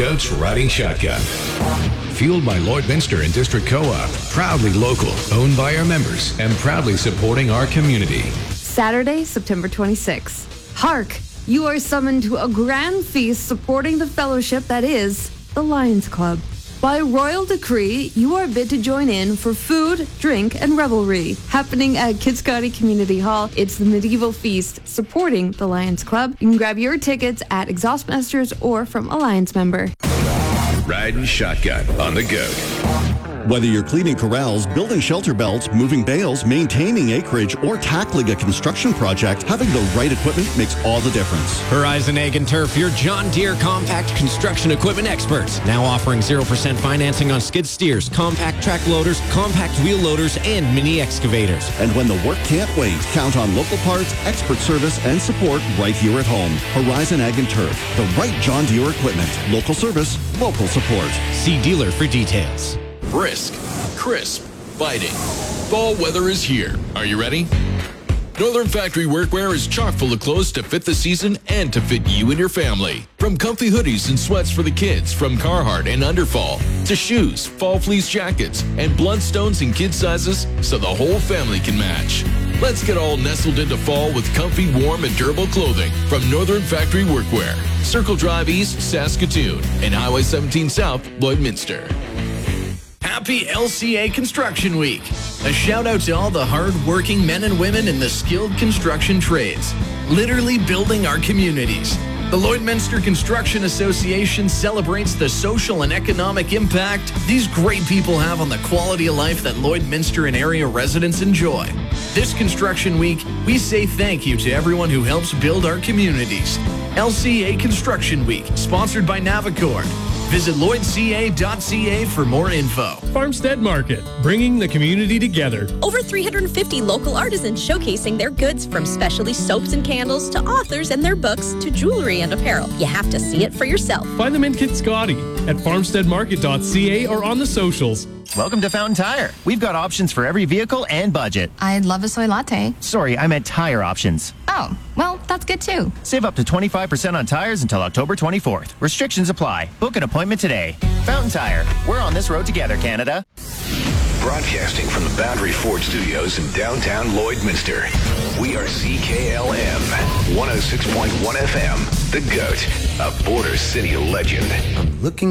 GOAT's Riding Shotgun. Fueled by Lloydminster and District Co-op. Proudly local, owned by our members, and proudly supporting our community. Saturday, September 26th. Hark! You are summoned to a grand feast supporting the fellowship that is the Lions Club. By royal decree, you are bid to join in for food, drink, and revelry. Happening at Kitscoty Community Hall, it's the medieval feast supporting the Lions Club. You can grab your tickets at Exhaustmasters or from a Lions member. Riding Shotgun on the GOAT. Whether you're cleaning corrals, building shelter belts, moving bales, maintaining acreage, or tackling a construction project, having the right equipment makes all the difference. Horizon Ag and Turf, your John Deere compact construction equipment experts. Now offering 0% financing on skid steers, compact track loaders, compact wheel loaders, and mini excavators. And when the work can't wait, count on local parts, expert service, and support right here at home. Horizon Ag and Turf, the right John Deere equipment. Local service, local support. See dealer for details. Brisk, crisp, biting. Fall weather is here. Are you ready? Northern Factory Workwear is chock full of clothes to fit the season and to fit you and your family. From comfy hoodies and sweats for the kids from Carhartt and Underfall, to shoes, fall fleece jackets, and Bloodstones in kid sizes so the whole family can match. Let's get all nestled into fall with comfy, warm, and durable clothing from Northern Factory Workwear. Circle Drive East, Saskatoon, and Highway 17 South, Lloydminster. Happy LCA Construction Week. A shout out to all the hard-working men and women in the skilled construction trades, literally building our communities. The Lloydminster Construction Association celebrates the social and economic impact these great people have on the quality of life that Lloydminster and area residents enjoy. This Construction Week, we say thank you to everyone who helps build our communities. LCA Construction Week, sponsored by Navicord. Visit lloydca.ca for more info. Farmstead Market, bringing the community together. Over 350 local artisans showcasing their goods, from specialty soaps and candles to authors and their books to jewelry and apparel. You have to see it for yourself. Find them in Kitscoty at farmsteadmarket.ca or on the socials. Welcome to Fountain Tire. We've got options for every vehicle and budget. I'd love a soy latte. Sorry, I meant tire options. Oh, well, that's good too. Save up to 25% on tires until October 24th. Restrictions apply. Book an appointment today. Fountain Tire. We're on this road together, Canada. Broadcasting from the Boundary Ford Studios in downtown Lloydminster. We are CKLM 106.1 FM, The GOAT, a Border City legend. I'm looking